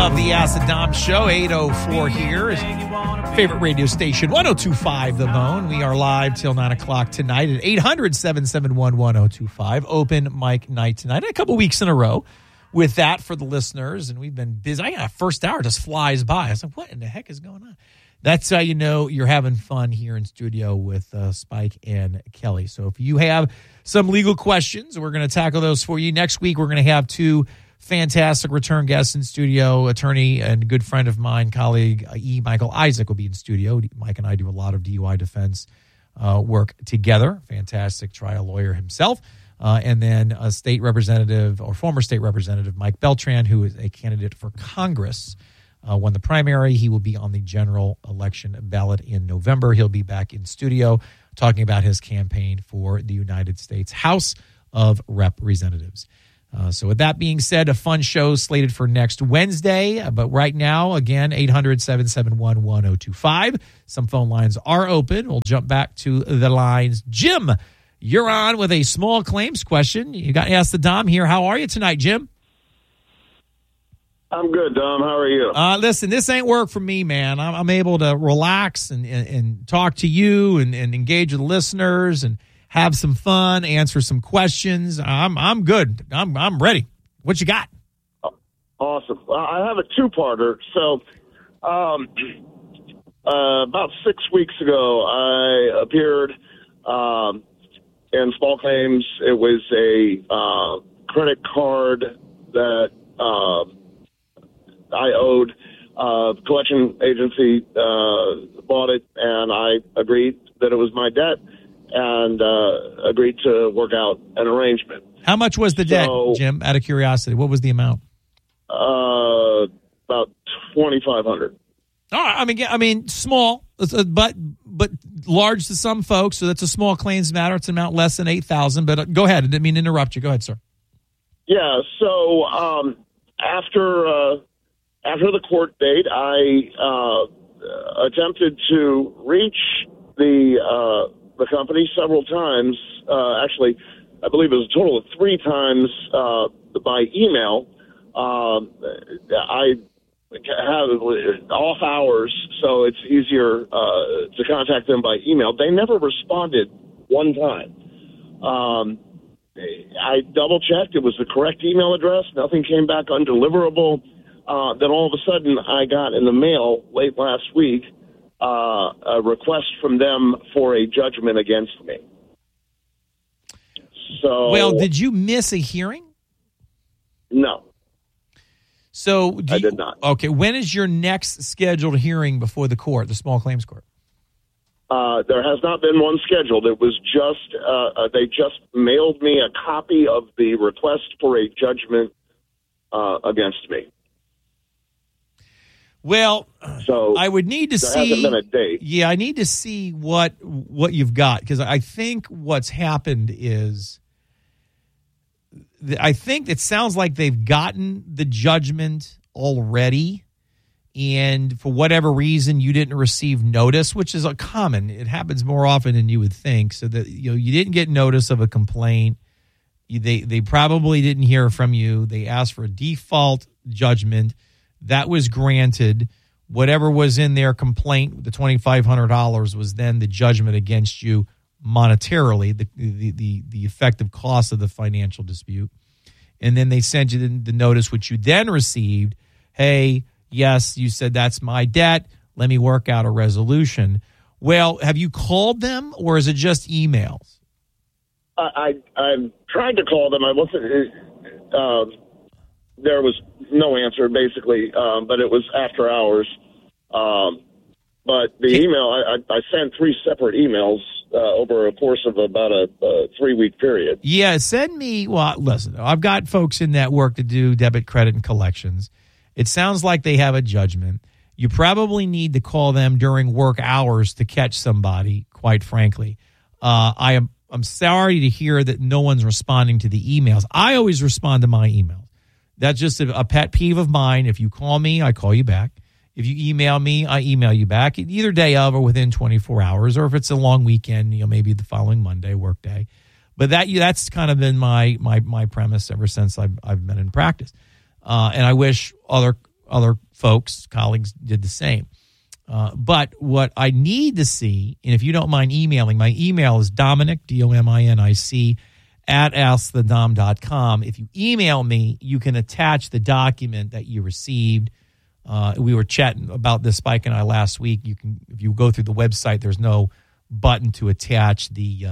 of the Ask the Dom Show. 8:04 here is favorite radio station, 102.5 The Bone. We are live till 9 o'clock tonight at 800-771-1025. Open mic night tonight. A couple weeks in a row with that for the listeners, and we've been busy. I got first hour just flies by. I was like, what in the heck is going on? That's how you know you're having fun here in studio with Spike and Kelly. So if you have some legal questions, we're going to tackle those for you. Next week, we're going to have two fantastic return guests in studio. Attorney and good friend of mine, colleague E. Michael Isaac will be in studio. Mike and I do a lot of DUI defense work together. Fantastic trial lawyer himself. And then a state representative or former state representative, Mike Beltran, who is a candidate for Congress. Won the primary. He will be on the general election ballot in November. He'll be back in studio talking about his campaign for the United States House of Representatives. So with that being said, a fun show slated for next Wednesday. But right now, again, 800-771-1025. Some phone lines are open. We'll jump back to the lines. Jim, you're on with a small claims question. You got to ask the Dom here. How are you tonight, Jim? I'm good, Dom. How are you? Listen, this ain't work for me, man. I'm able to relax and talk to you and engage with the listeners and have some fun, answer some questions. I'm good. I'm ready. What you got? Awesome. I have a two-parter. So, about 6 weeks ago, I appeared in small claims. It was a credit card that I owed. Collection agency bought it, and I agreed that it was my debt and agreed to work out an arrangement. How much was the debt, Jim, out of curiosity? What was the amount? About $2,500. All right. I mean, small, but large to some folks, so that's a small claims matter. It's an amount less than $8,000, but go ahead. I didn't mean to interrupt you. Go ahead, sir. Yeah, so after the court date, I attempted to reach the company several times. Actually, I believe it was a total of 3 times by email. I have off hours, so it's easier to contact them by email. They never responded one time. I double-checked. It was the correct email address. Nothing came back undeliverable. Then all of a sudden, I got in the mail late last week a request from them for a judgment against me. So, well, did you miss a hearing? No. So I did not. Okay, when is your next scheduled hearing before the court, the small claims court? There has not been one scheduled. It was just they just mailed me a copy of the request for a judgment against me. Well, so I would need to see. There hasn't been a date. Yeah, I need to see what you've got, because I think what's happened is, I think it sounds like they've gotten the judgment already, and for whatever reason you didn't receive notice, which is common. It happens more often than you would think. So that you didn't get notice of a complaint. They probably didn't hear from you. They asked for a default judgment. That was granted. Whatever was in their complaint, the $2,500, was then the judgment against you monetarily, the effective cost of the financial dispute. And then they sent you the notice, which you then received. Hey, yes, you said that's my debt. Let me work out a resolution. Well, have you called them, or is it just emails? I've tried to call them. I wasn't. There was no answer, basically, but it was after hours. But the email, I sent 3 separate emails over a course of about a 3-week period. Yeah, send me. Well, listen, I've got folks in that work to do debit, credit, and collections. It sounds like they have a judgment. You probably need to call them during work hours to catch somebody, quite frankly. I'm sorry to hear that no one's responding to the emails. I always respond to my emails. That's just a pet peeve of mine. If you call me, I call you back. If you email me, I email you back, either day of or within 24 hours, or if it's a long weekend, maybe the following Monday, work day. But that's kind of been my premise ever since I've been in practice. And I wish other other folks, colleagues did the same. But what I need to see, and if you don't mind emailing, my email is Dominic, DOMINIC, @askthedom.com. If you email me, you can attach the document that you received. We were chatting about this, Spike and I, last week. You can, if you go through the website, there's no button to attach the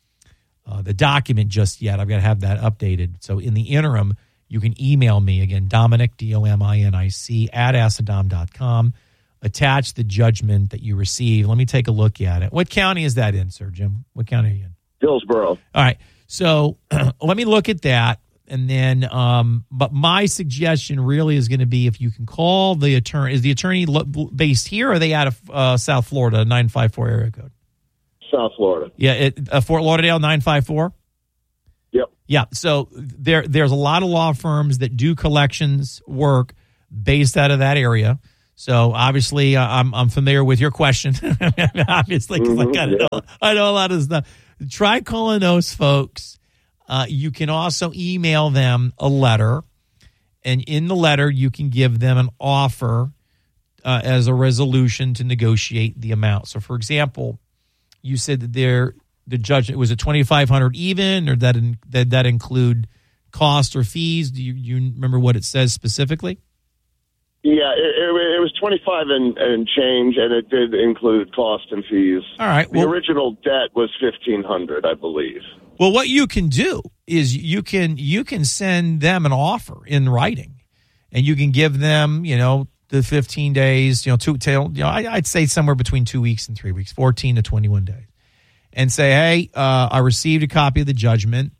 document just yet. I've got to have that updated. So in the interim, you can email me again, Dominic, DOMINIC, @askthedom.com. Attach the judgment that you receive. Let me take a look at it. What county is that in, Sir Jim? What county are you in? Hillsborough. All right. So let me look at that. And then, but my suggestion really is going to be if you can call the attorney. Is the attorney based here or are they out of South Florida, 954 area code? South Florida. Yeah, Fort Lauderdale, 954? Yep. Yeah, so there's a lot of law firms that do collections work based out of that area. So obviously, I'm familiar with your question, obviously, because I know a lot of stuff. Try calling those folks. You can also email them a letter, and in the letter, you can give them an offer as a resolution to negotiate the amount. So, for example, you said that the judge, was it $2,500 even, or did that include cost or fees? Do you remember what it says specifically? Yeah, it was 25 and change, and it did include cost and fees. All right. The original debt was $1,500, I believe. Well, what you can do is you can send them an offer in writing, and you can give them, the 15 days, I'd say somewhere between 2 weeks and 3 weeks, 14 to 21 days, and say, hey, I received a copy of the judgment.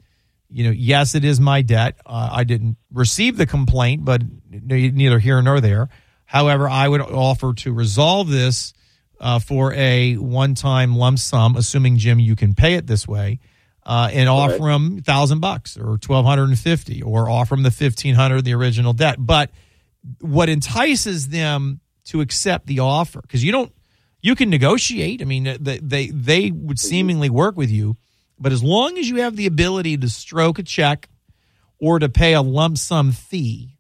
Yes, it is my debt. I didn't receive the complaint, but neither here nor there. However, I would offer to resolve this for a one-time lump sum, assuming, Jim, you can pay it this way, and offer them $1,000 or $1,250, or offer them the $1,500, the original debt. But what entices them to accept the offer, because you can negotiate. I mean, they would seemingly work with you. But as long as you have the ability to stroke a check or to pay a lump sum fee,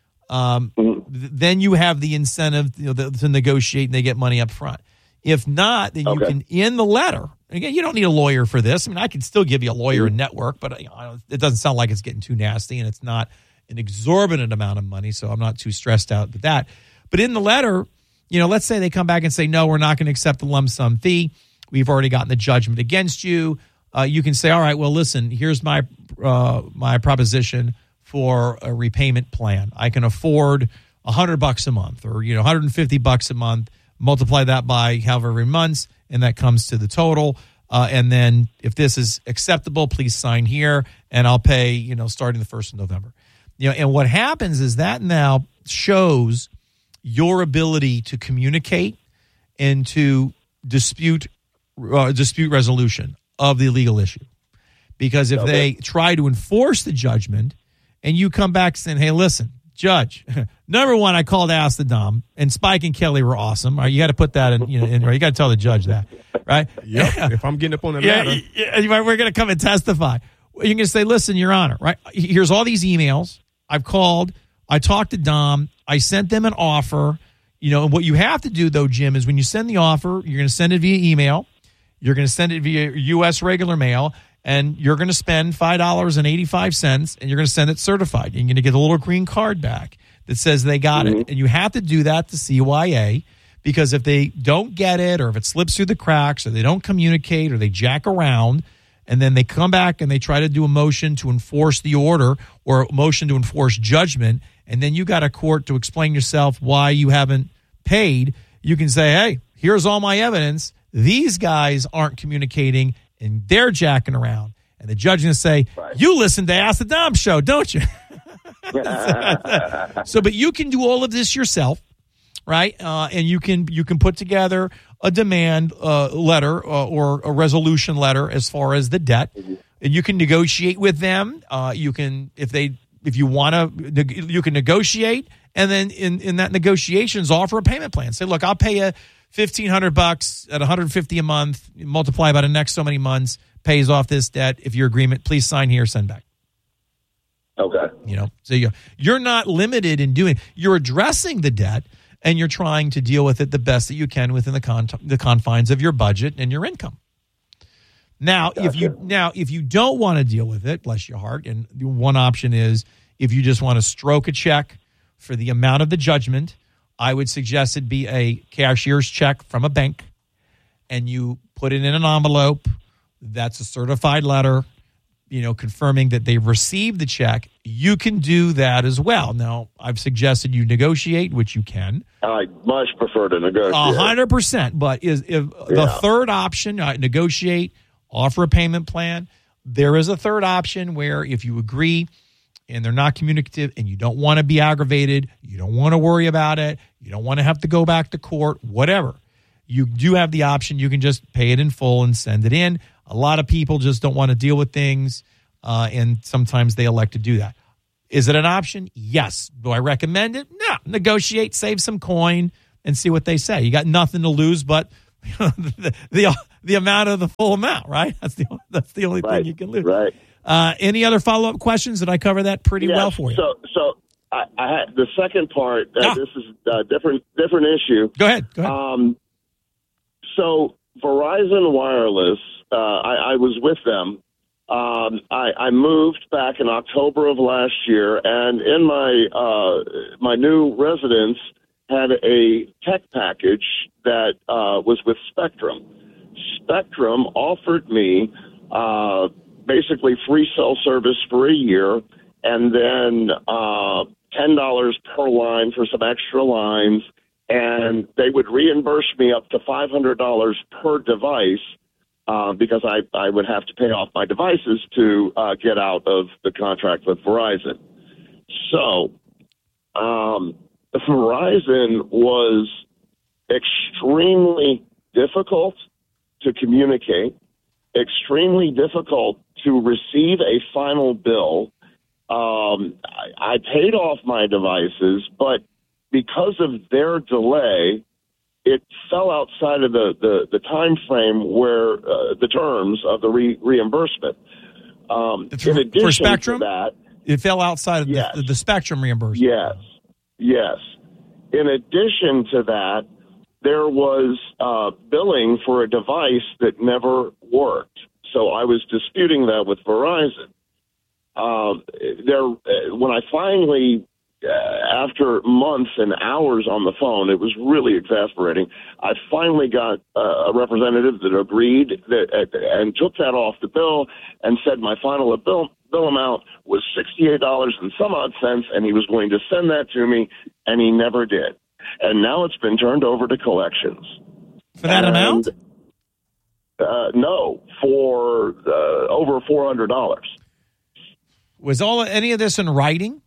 then you have the incentive to negotiate and they get money up front. If not, then you can, in the letter, again, you don't need a lawyer for this. I mean, I can still give you a lawyer and network, but it doesn't sound like it's getting too nasty, and it's not an exorbitant amount of money, so I'm not too stressed out with that. But in the letter, let's say they come back and say, no, we're not going to accept the lump sum fee. We've already gotten the judgment against you. You can say, all right, well, listen, here's my proposition for a repayment plan. I can afford $100 a month, or $150 a month. Multiply that by however many months, and that comes to the total. And then, if this is acceptable, please sign here, and I'll pay. Starting the 1st of November. And what happens is that now shows your ability to communicate and to dispute resolution of the legal issue. Because if they try to enforce the judgment and you come back saying, hey, listen, Judge, number one, I called Ask the Dom, and Spike and Kelly were awesome. Right, you got to put that in, you got to tell the judge that, right? Yep. If I'm getting up on the ladder. We're going to come and testify. You can say, listen, Your Honor, right? Here's all these emails. I've called. I talked to Dom. I sent them an offer. And what you have to do, though, Jim, is when you send the offer, you're going to send it via email. You're going to send it via U.S. regular mail, and you're going to spend $5.85, and you're going to send it certified. You're going to get a little green card back that says they got it. And you have to do that to CYA, because if they don't get it, or if it slips through the cracks, or they don't communicate, or they jack around, and then they come back and they try to do a motion to enforce the order or a motion to enforce judgment, and then you got a court to explain yourself why you haven't paid, you can say, hey, here's all my evidence. These guys aren't communicating, and they're jacking around. And the judge is going to say, you listen to Ask the Dom show, don't you? But you can do all of this yourself, right? And you can put together a demand letter or a resolution letter as far as the debt, and you can negotiate with them. You can, if you want to, you can negotiate, and then in that negotiations, offer a payment plan. Say, look, I'll pay you $1,500 at $150 a month. Multiply by the next so many months, pays off this debt. If your agreement, please sign here, send back. Okay. So you're not limited in doing. You're addressing the debt, and you're trying to deal with it the best that you can within the confines of your budget and your income. Now, Gotcha. if you don't want to deal with it, bless your heart, and one option is if you just want to stroke a check for the amount of the judgment, I would suggest it be a cashier's check from a bank, and you put it in an envelope. That's a certified letter, confirming that they've received the check. You can do that as well. Now, I've suggested you negotiate, which you can. I much prefer to negotiate. 100%. But the third option, negotiate, offer a payment plan. There is a third option where if you agree and they're not communicative and you don't want to be aggravated, you don't want to worry about it, you don't want to have to go back to court, whatever, you do have the option. You can just pay it in full and send it in. A lot of people just don't want to deal with things, and sometimes they elect to do that. Is it an option? Yes. Do I recommend it? No. Negotiate, save some coin, and see what they say. You got nothing to lose but the amount of the full amount, right? That's the only thing you can lose. Right. Any other follow-up questions? Did I cover that pretty well for you? So I had the second part. This is a different issue. Go ahead. So Verizon Wireless, I was with them. I moved back in October of last year, and in my new residence had a tech package that was with Spectrum. Spectrum offered me basically free cell service for a year, and then $10 per line for some extra lines, and they would reimburse me up to $500 per device because I would have to pay off my devices to get out of the contract with Verizon. So Verizon was extremely difficult to communicate, extremely difficult to receive a final bill. I paid off my devices, but because of their delay, it fell outside of the time frame where the terms of the reimbursement. In addition for Spectrum, to that, it fell outside of the Spectrum reimbursement. Yes. In addition to that, there was billing for a device that never worked. So I was disputing that with Verizon. When I finally, after months and hours on the phone, it was really exasperating. I finally got a representative that agreed and took that off the bill and said my final bill amount was $68 and some odd cents, and he was going to send that to me, and he never did. And now it's been turned over to collections. For that amount? No, for over $400. Was any of this in writing?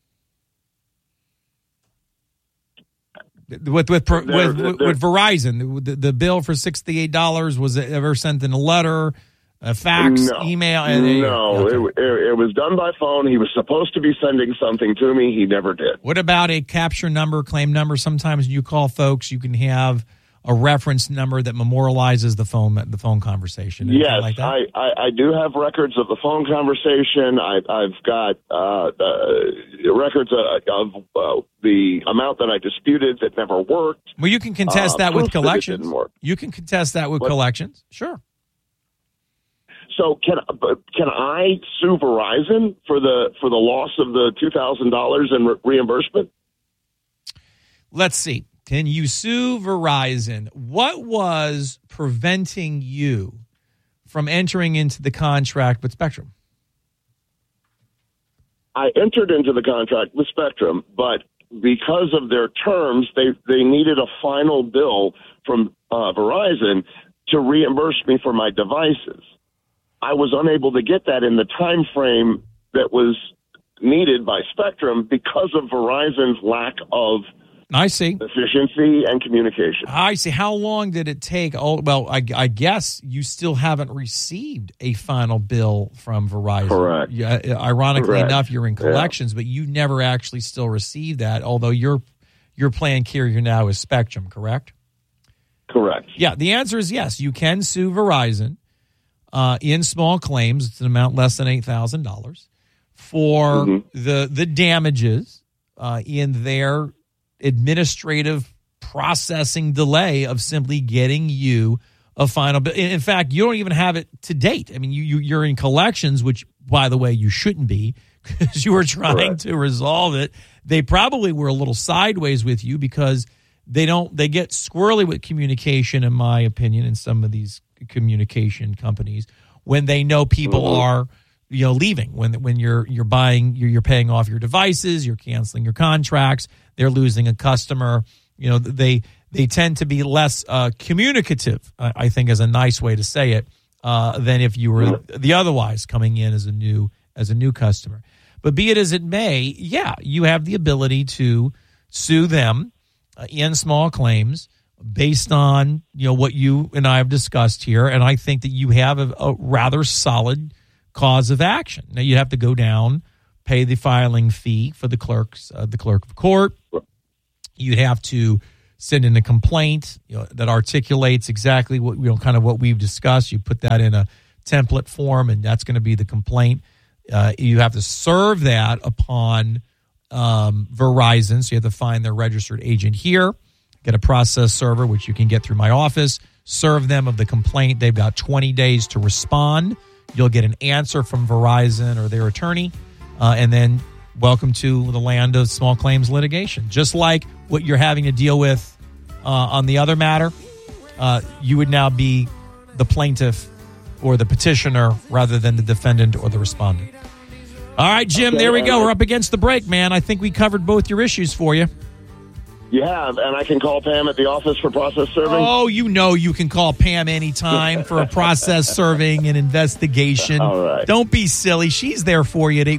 With Verizon, the bill for $68, was it ever sent in a letter, a fax, email? It was done by phone. He was supposed to be sending something to me. He never did. What about a capture number, claim number? Sometimes when you call folks, you can have a reference number that memorializes the phone conversation. Yes, like that? I do have records of the phone conversation. I've got records of the amount that I disputed that never worked. Well, you can contest that with collections. You can contest that with collections. Sure. So can I sue Verizon for the loss of the $2,000 in reimbursement? Let's see. Can you sue Verizon? What was preventing you from entering into the contract with Spectrum? I entered into the contract with Spectrum, but because of their terms, they needed a final bill from Verizon to reimburse me for my devices. I was unable to get that in the time frame that was needed by Spectrum because of Verizon's lack of efficiency and communication. I see. How long did it take? I guess you still haven't received a final bill from Verizon. Correct. Ironically enough, you're in collections, but you never actually still received that, although your plan carrier now is Spectrum, correct? Correct. Yeah, the answer is yes. You can sue Verizon in small claims. It's an amount less than $8,000 for the damages in their administrative processing delay of simply getting you a final bill. In fact, you don't even have it to date. I mean, you're in collections, which, by the way, you shouldn't be because you were trying to resolve it. They probably were a little sideways with you because they get squirrely with communication, in my opinion, in some of these communication companies when they know people are leaving, when you're buying, you're paying off your devices, you're canceling your contracts, they're losing a customer. They tend to be less communicative, I think, is a nice way to say it, than if you were the otherwise coming in as a new customer. But be it as it may, you have the ability to sue them in small claims based on what you and I have discussed here, and I think that you have a rather solid cause of action. Now you have to go down, pay the filing fee for the clerk of court. You'd have to send in a complaint that articulates exactly what kind of what we've discussed. You put that in a template form, and that's going to be the complaint. You have to serve that upon Verizon, so you have to find their registered agent here, get a process server, which you can get through my office, serve them of the complaint. They've got 20 days to respond. You'll get an answer from Verizon or their attorney, and then welcome to the land of small claims litigation. Just like what you're having to deal with on the other matter, you would now be the plaintiff or the petitioner rather than the defendant or the respondent. All right, Jim, there we go. We're up against the break, man. I think we covered both your issues for you. You have, and I can call Pam at the office for process serving? Oh, you can call Pam anytime for a process serving and investigation. All right. Don't be silly. She's there for you at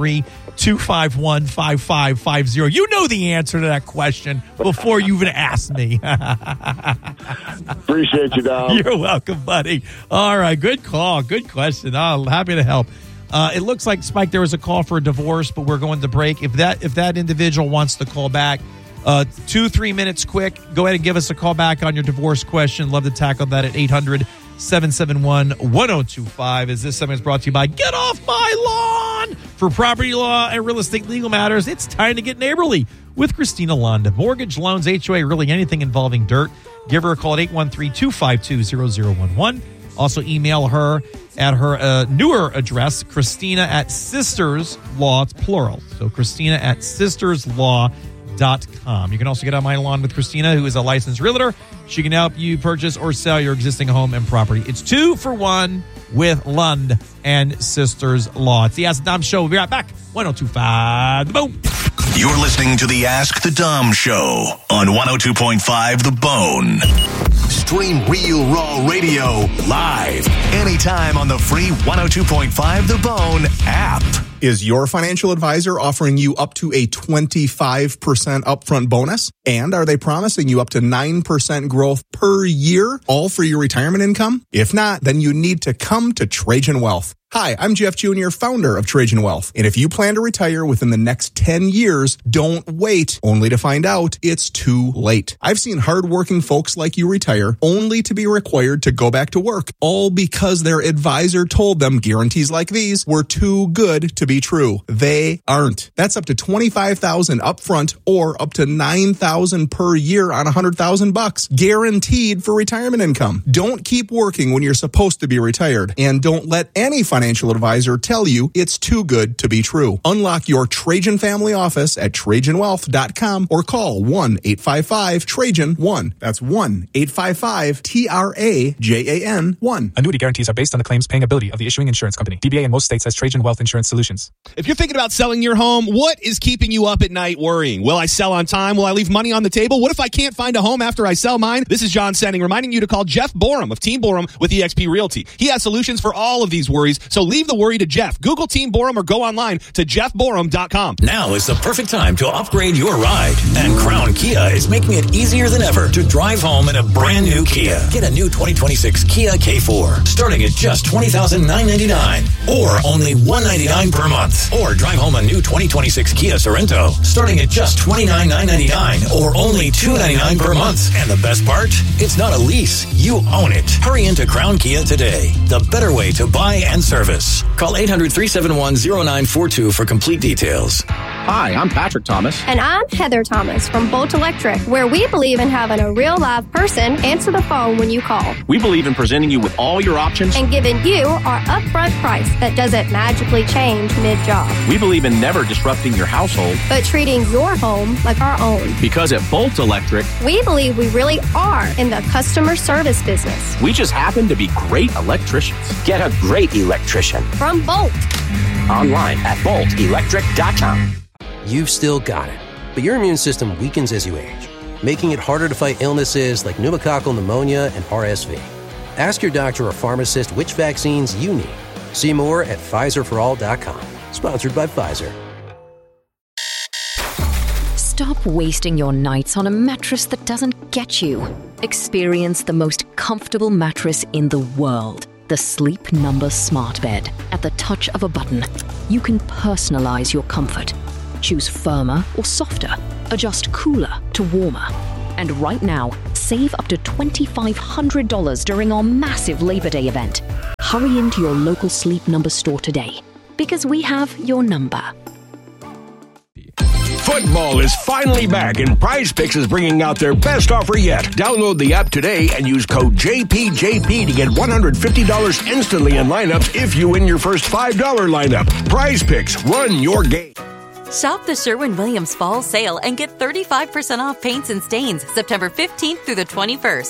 813-251-5550. You know the answer to that question before you even asked me. Appreciate you, Dom. You're welcome, buddy. All right, good call. Good question. I'm happy to help. It looks like, Spike, there was a call for a divorce, but we're going to break. If that individual wants to call back, 2-3 minutes quick. Go ahead and give us a call back on your divorce question. Love to tackle that at 800-771-1025. As this segment is brought to you by Get Off My Lawn. For property law and real estate legal matters, it's time to get neighborly with Christina Londa. Mortgage, loans, HOA, really anything involving dirt. Give her a call at 813-252-0011. Also email her at her newer address, Christina@Sisters Law. It's plural. So Christina at sisterslaw.com. You can also get on My Lawn with Christina, who is a licensed realtor. She can help you purchase or sell your existing home and property. It's 2 for 1 with Lund and Sisters Law. It's the Ask the Dom Show. We'll be right back. 102.5 The Bone. You're listening to the Ask the Dom Show on 102.5 The Bone. Stream Real Raw Radio live anytime on the free 102.5 The Bone app. Is your financial advisor offering you up to a 25% upfront bonus? And are they promising you up to 9% growth per year, all for your retirement income? If not, then you need to come to Trajan Wealth. Hi, I'm Jeff Jr., founder of Trajan Wealth. And if you plan to retire within the next 10 years, don't wait only to find out it's too late. I've seen hardworking folks like you retire only to be required to go back to work, all because their advisor told them guarantees like these were too good to be true. They aren't. That's up to $25,000 upfront or up to $9,000 per year on $100,000 guaranteed for retirement income. Don't keep working when you're supposed to be retired, and don't let any financial advisor tell you it's too good to be true. Unlock your Trajan family office at TrajanWealth.com or call 1-855-TRAJAN-1. That's 1-855-TRAJAN-1. Annuity guarantees are based on the claims paying ability of the issuing insurance company. DBA in most states has Trajan Wealth Insurance Solutions. If you're thinking about selling your home, what is keeping you up at night worrying? Will I sell on time? Will I leave money on the table? What if I can't find a home after I sell mine? This is John Senning reminding you to call Jeff Borum of Team Borum with eXp Realty. He has solutions for all of these worries, so leave the worry to Jeff. Google Team Borum or go online to jeffborum.com. Now is the perfect time to upgrade your ride. And Crown Kia Kia is making it easier than ever to drive home in a brand new Kia. Get a new 2026 Kia K4 starting at just $20,999 or only $199 per month. Or drive home a new 2026 Kia Sorento starting at just $29,999 or only $299 per month. And the best part? It's not a lease. You own it. Hurry into Crown Kia today. The better way to buy and service. Call 800-371-0942 for complete details. Hi, I'm Patrick Thomas. And I'm Heather Thomas from Bolt Electric, where we believe in having a real live person answer the phone when you call. We believe in presenting you with all your options and giving you our upfront price that doesn't magically change mid-job. We believe in never disrupting your household, but treating your home like our own. Because at Bolt Electric, we believe we really are in the customer service business. We just happen to be great electricians. Get a great electrician from Bolt. Online at boltelectric.com. You've still got it, but your immune system weakens as you age, making it harder to fight illnesses like pneumococcal pneumonia and RSV. Ask your doctor or pharmacist which vaccines you need. See more at PfizerForAll.com. Sponsored by Pfizer. Stop wasting your nights on a mattress that doesn't get you. Experience the most comfortable mattress in the world. The Sleep Number Smart Bed. At the touch of a button, you can personalize your comfort. Choose firmer or softer. Adjust cooler to warmer. And right now, save up to $2,500 during our massive Labor Day event. Hurry into your local Sleep Number store today, because we have your number. Football is finally back, and Prize Picks is bringing out their best offer yet. Download the app today and use code JPJP to get $150 instantly in lineups if you win your first $5 lineup. Prize Picks, run your game. Shop the Sherwin-Williams Fall Sale and get 35% off paints and stains September 15th through the 21st.